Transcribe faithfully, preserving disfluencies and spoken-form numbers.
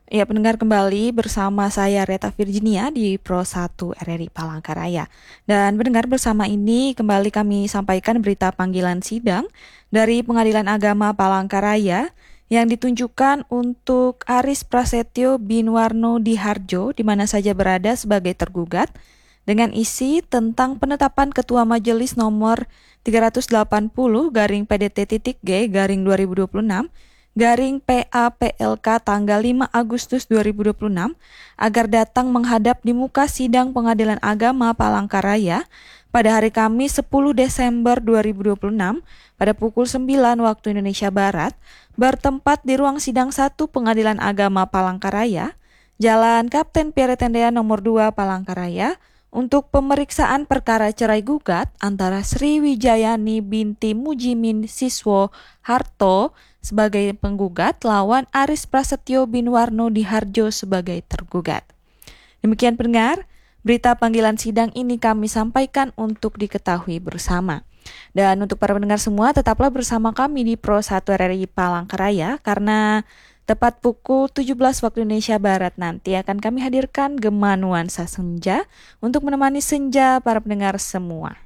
Ya, pendengar kembali bersama saya Reta Virginia di Pro satu R R I Palangkaraya. Dan pendengar bersama ini kembali kami sampaikan berita panggilan sidang dari Pengadilan Agama Palangkaraya yang ditunjukkan untuk Aris Prasetyo Binwarno Diharjo di mana saja berada sebagai tergugat dengan isi tentang penetapan Ketua Majelis nomor tiga ratus delapan puluh garing P D T titik G garing dua ribu dua puluh enam garing P A P L K tanggal lima Agustus dua ribu dua puluh enam agar datang menghadap di muka sidang Pengadilan Agama Palangkaraya pada hari Kamis sepuluh Desember dua ribu dua puluh enam pada pukul sembilan waktu Indonesia Barat bertempat di ruang sidang satu Pengadilan Agama Palangkaraya, Jalan Kapten Pierre Tendean nomor dua Palangkaraya untuk pemeriksaan perkara cerai gugat antara Sri Wijayani binti Mujimin Siswo Harto sebagai penggugat lawan Aris Prasetyo Binwarno Diharjo sebagai tergugat. Demikian pendengar, berita panggilan sidang ini kami sampaikan untuk diketahui bersama. Dan untuk para pendengar semua, tetaplah bersama kami di Pro satu R R I Palangkaraya karena tepat pukul tujuh belas waktu Indonesia Barat nanti akan kami hadirkan Gema Nuansa Senja untuk menemani senja para pendengar semua.